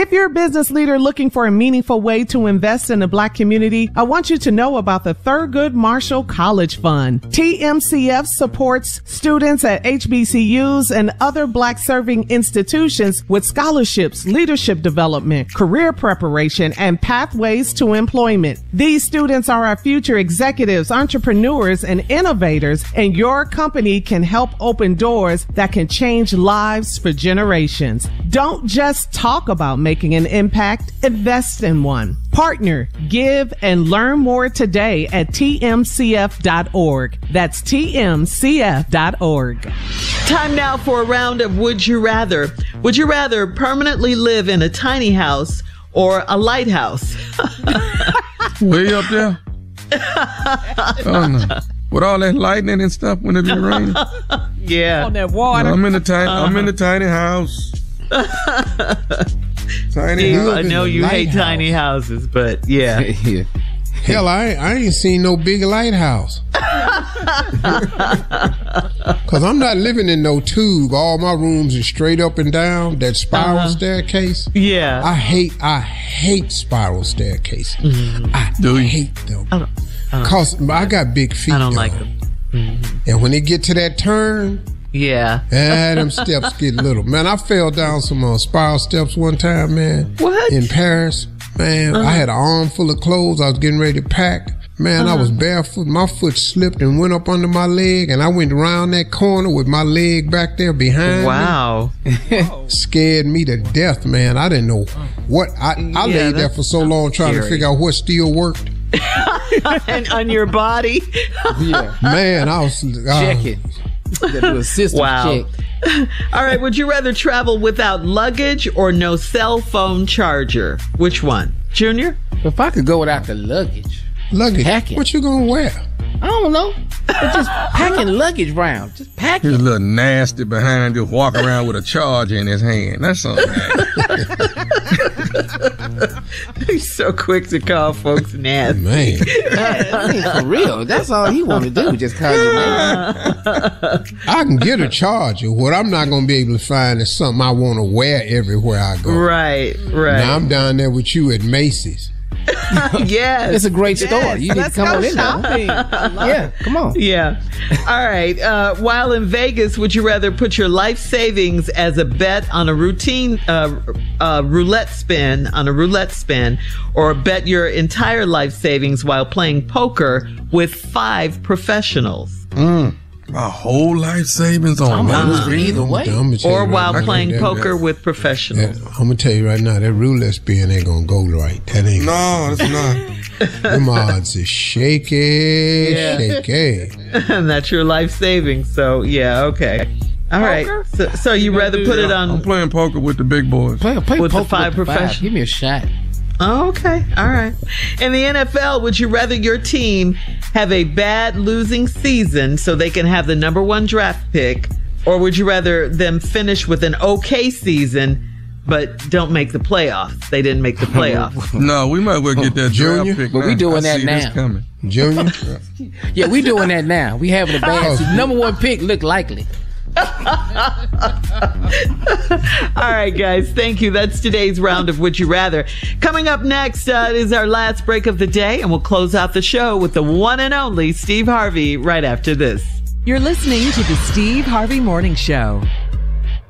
If you're a business leader looking for a meaningful way to invest in the Black community, I want you to know about the Thurgood Marshall College Fund. TMCF supports students at HBCUs and other Black-serving institutions with scholarships, leadership development, career preparation, and pathways to employment. These students are our future executives, entrepreneurs, and innovators, and your company can help open doors that can change lives for generations. Don't just talk about making an impact, invest in one. Partner, give, and learn more today at tmcf.org. That's tmcf.org. Time now for a round of Would You Rather. Would you rather permanently live in a tiny house or a lighthouse? Way up there? Oh, no. With all that lightning and stuff when it be raining? Yeah. On that water. No, I'm in the tiny house. Tiny house. I know you hate tiny houses, but yeah. Yeah. Hell, I ain't seen no big lighthouse. Cause I'm not living in no tube. All my rooms are straight up and down. That spiral staircase. Yeah. I hate spiral staircases. Mm-hmm. I hate them. Cause I got big feet. I don't like them. Mm-hmm. And when they get to that turn, them steps get little. Man, I fell down some spiral steps one time, man. What? In Paris. Man, I had an armful of clothes I was getting ready to pack. Man, I was barefoot. My foot slipped and went up under my leg, and I went around that corner with my leg back there behind me. Scared me to death, man. I didn't know what. I laid there for so long trying to figure out what still worked. And on your body? Yeah. Man, I was... check it. Do a system check. All right, would you rather travel without luggage or no cell phone charger? Which one? Junior? If I could go without the luggage. Packing. What you gonna wear? I don't know. But just packing luggage round. Just packing. He's a little nasty behind, just walk around with a charger in his hand. That's something. He's so quick to call folks nasty. Man. I mean, for real. That's all he want to do. Just call you nasty. I can get a charger. What I'm not going to be able to find is something I want to wear everywhere I go. Right. Now I'm down there with you at Macy's. Yes. It's a great store. You need to come on in shopping. Yeah, come on. Yeah. All right. While in Vegas, would you rather put your life savings as a bet on a routine roulette spin, or bet your entire life savings while playing poker with 5 professionals? My whole life savings on one Either way. Or while playing poker with professionals. I'm going to tell you right now, that roulette spin ain't going to go right. That ain't. No, it's not. Them odds is shaky. And that's your life savings. So, yeah, okay. All right. So you rather put it on... I'm playing poker with the big boys. Play with poker the 5 professionals. Give me a shot. Oh, okay. All right. In the NFL, would you rather your team have a bad losing season so they can have the number 1 draft pick, or would you rather them finish with an okay season but don't make the playoffs? They didn't make the playoffs. No, we might well get that draft pick. But we doing that now. This coming. Junior? Yeah, we doing that now. We having a bad season. Number 1 pick look likely. All right, guys. Thank you. That's today's round of Would You Rather. Coming up next is our last break of the day, and we'll close out the show with the one and only Steve Harvey right after this. You're listening to the Steve Harvey Morning Show.